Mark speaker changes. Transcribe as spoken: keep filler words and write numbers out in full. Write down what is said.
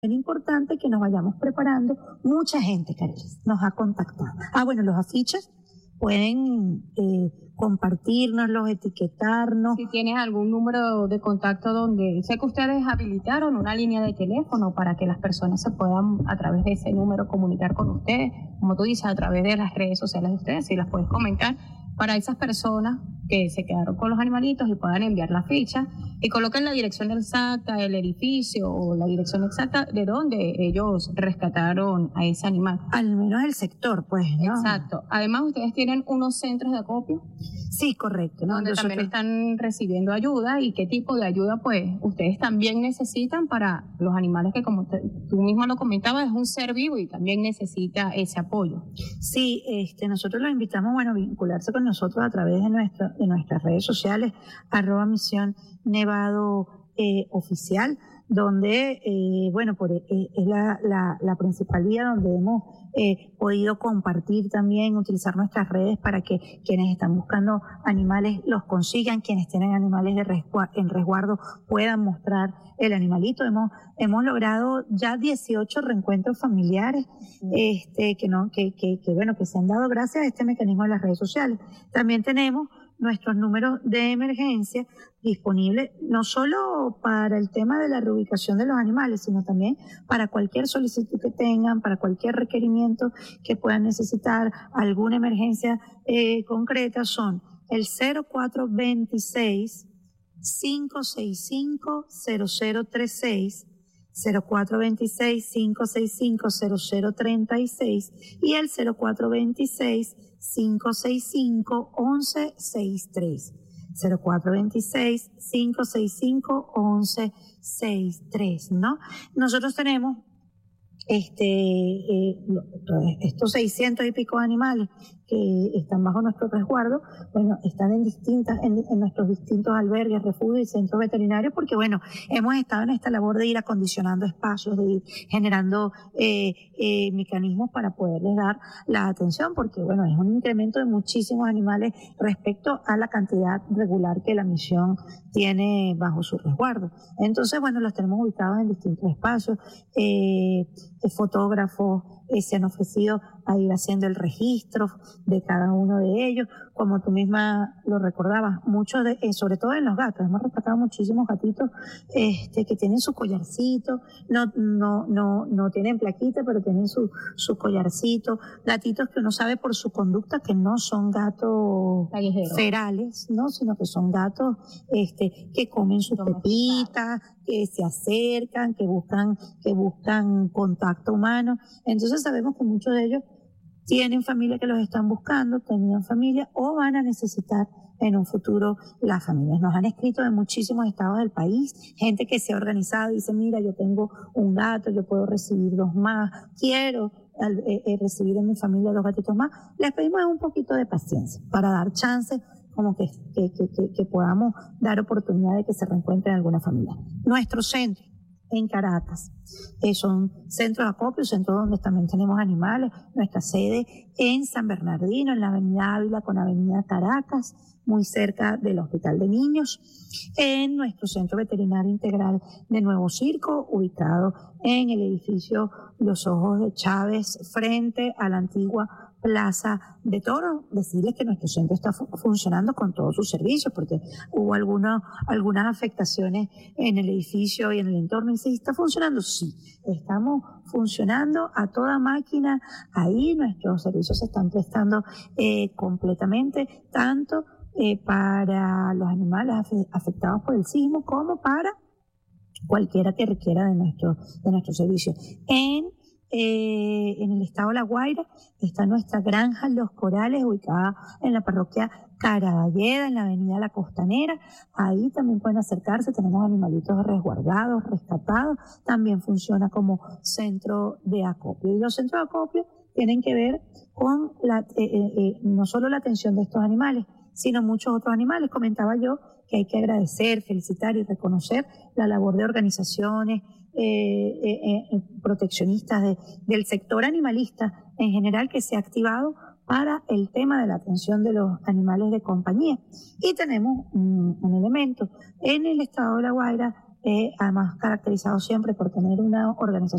Speaker 1: Es importante que nos vayamos preparando. Mucha gente, Carelis, nos ha contactado. Ah, bueno, los afiches pueden eh, compartirnoslos, etiquetarnos.
Speaker 2: Si tienes algún número de contacto donde sé que ustedes habilitaron una línea de teléfono para que las personas se puedan a través de ese número comunicar con ustedes, como tú dices, a través de las redes sociales de ustedes, si las puedes comentar para esas personas que se quedaron con los animalitos y puedan enviar la ficha y coloquen la dirección exacta del edificio o la dirección exacta de donde ellos rescataron a ese animal.
Speaker 1: Al menos el sector, pues, ¿no?
Speaker 2: Exacto. Además, ustedes tienen unos centros de acopio.
Speaker 1: Sí, correcto, ¿no?
Speaker 2: Donde
Speaker 1: Nosotros...
Speaker 2: también están recibiendo ayuda y qué tipo de ayuda, pues, ustedes también necesitan para los animales que, como te, tú misma lo comentabas, es un ser vivo y también necesita ese apoyo.
Speaker 1: Sí, este, nosotros los invitamos, bueno, a vincularse con nosotros a través de, nuestro, de nuestras redes sociales, arroba Misión Nevado eh, Oficial, donde, eh, bueno, por, eh, es la, la, la principal vía donde hemos eh, podido compartir también, utilizar nuestras redes para que quienes están buscando animales los consigan, quienes tienen animales de resguardo, en resguardo puedan mostrar el animalito. Hemos, hemos logrado ya dieciocho reencuentros familiares este, que, no, que, que, que, bueno, que se han dado gracias a este mecanismo de las redes sociales. También tenemos nuestros números de emergencia disponibles no solo para el tema de la reubicación de los animales, sino también para cualquier solicitud que tengan, para cualquier requerimiento que puedan necesitar, alguna emergencia eh, concreta. Son el cero cuatro veintiséis, cinco seis cinco, cero cero tres seis, cero cuatro veintiséis, cinco seis cinco, cero cero treinta y seis y el cero cuatro veintiséis, cinco seis cinco, once sesenta y tres. cero cuatro veintiséis, cinco seis cinco, once sesenta y tres, ¿no? Nosotros tenemos este eh, estos seiscientos y pico animales que están bajo nuestro resguardo, bueno, están en distintas, en, en nuestros distintos albergues, refugios y centros veterinarios, porque bueno, hemos estado en esta labor de ir acondicionando espacios, de ir generando eh, eh, mecanismos para poderles dar la atención, porque bueno, es un incremento de muchísimos animales respecto a la cantidad regular que la misión tiene bajo su resguardo. Entonces, bueno, los tenemos ubicados en distintos espacios, eh, fotógrafos eh, se han ofrecido a ir haciendo el registro de cada uno de ellos, como tú misma lo recordabas, muchos de, eh, sobre todo en los gatos, hemos rescatado muchísimos gatitos este, que tienen su collarcito, no, no, no, no tienen plaquita, pero tienen su, su collarcito, gatitos que uno sabe por su conducta que no son gatos
Speaker 2: callejeros,
Speaker 1: ferales, ¿no? Sino que son gatos este, que comen sus pepitas, que se acercan, que buscan, que buscan contacto humano. Entonces sabemos que muchos de ellos tienen familia que los están buscando, tenían familia o van a necesitar en un futuro las familias. Nos han escrito de muchísimos estados del país, gente que se ha organizado y dice, mira, yo tengo un gato, yo puedo recibir dos más, quiero eh, eh, recibir en mi familia dos gatitos más. Les pedimos un poquito de paciencia para dar chance como que, que, que, que podamos dar oportunidad de que se reencuentren alguna familia. Nuestro centro en Caracas, eh, son centros de acopio, centros donde también tenemos animales, nuestra sede en San Bernardino, en la avenida Ávila con avenida Caracas, muy cerca del Hospital de Niños, en nuestro centro veterinario integral de Nuevo Circo, ubicado en el edificio Los Ojos de Chávez, frente a la antigua Plaza de Toro. Decirles que nuestro centro está fu- funcionando con todos sus servicios, porque hubo alguna, algunas afectaciones en el edificio y en el entorno. Y si está funcionando, sí, estamos funcionando a toda máquina. Ahí nuestros servicios se están prestando eh, completamente, tanto eh, para los animales af- afectados por el sismo como para cualquiera que requiera de nuestro, de nuestro servicio. En Eh, en el estado de La Guaira está nuestra granja Los Corales, ubicada en la parroquia Caraballeda, en la avenida La Costanera. Ahí también pueden acercarse, tenemos animalitos resguardados, rescatados. También funciona como centro de acopio. Y los centros de acopio tienen que ver con la, eh, eh, eh, no solo la atención de estos animales, sino muchos otros animales. Comentaba yo que hay que agradecer, felicitar y reconocer la labor de organizaciones Eh, eh, eh, proteccionistas de, del sector animalista en general, que se ha activado para el tema de la atención de los animales de compañía. Y tenemos un, un elemento en el estado de La Guaira, eh, además caracterizado siempre por tener una organización